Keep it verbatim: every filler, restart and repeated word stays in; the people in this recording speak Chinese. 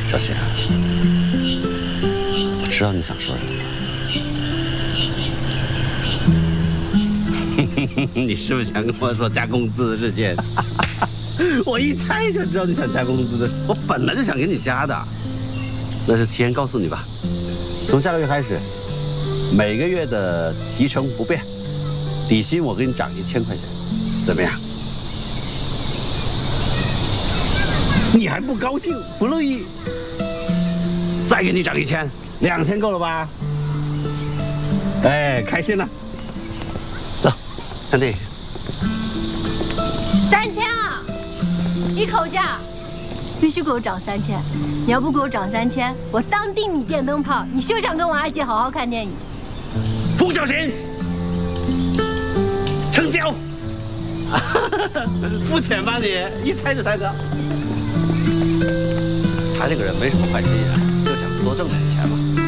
小雪，我知道你想说什么。你是不是想跟我说加工资的事情？我一猜就知道你想加工资的。我本来就想给你加的，那就提前告诉你吧。从下个月开始，每个月的提成不变，底薪我给你涨一千块钱，怎么样？你还不高兴，不乐意？再给你涨一千，两千够了吧？哎，开心了。走，看电影。 三千啊！一口价，必须给我涨三千。你要不给我涨三千，我当定你电灯泡，你休想跟我阿姐好好看电影。 付小琴，成交。付钱吧你，一猜就猜得。他这个人没什么坏心眼，就想多挣点钱嘛。